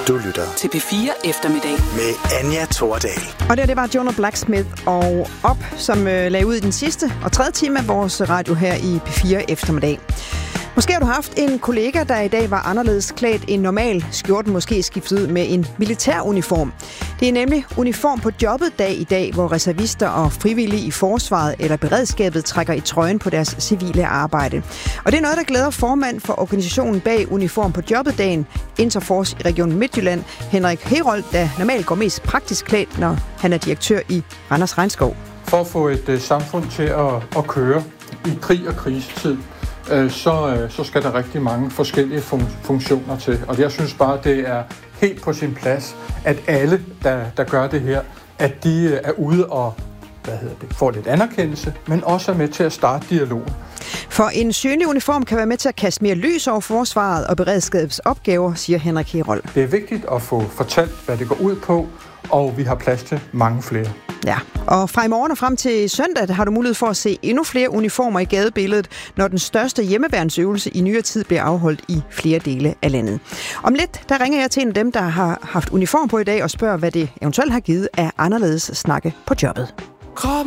Du lytter til P4 Eftermiddag med Anja Thordal. Og det var Jonah Blacksmith og Op, som lagde ud i den sidste og tredje time af vores radio her i P4 Eftermiddag. Måske har du haft en kollega, der i dag var anderledes klædt end normal. Skjorten måske skiftet ud med en militæruniform. Det er nemlig uniform på jobbet dag i dag, hvor reservister og frivillige i forsvaret eller beredskabet trækker i trøjen på deres civile arbejde. Og det er noget, der glæder formand for organisationen bag Uniform på jobbet dagen, Interforce i Region Midtjylland, Henrik Herold, der normalt går mest praktisk klædt, når han er direktør i Randers Regnskov. For at få et samfund til at køre i krig og krisetid, så skal der rigtig mange forskellige funktioner til. Og jeg synes bare, det er helt på sin plads, at alle, der gør det her, at de er ude og får lidt anerkendelse, men også er med til at starte dialogen. For en synlig uniform kan være med til at kaste mere lys over forsvaret og beredskabets opgaver, siger Henrik Herold. Det er vigtigt at få fortalt, hvad det går ud på, og vi har plads til mange flere. Ja, og fra i morgen og frem til søndag har du mulighed for at se endnu flere uniformer i gadebilledet, når den største hjemmeværnsøvelse i nyere tid bliver afholdt i flere dele af landet. Om lidt, der ringer jeg til en af dem, der har haft uniform på i dag og spørger, hvad det eventuelt har givet af anderledes snakke på jobbet.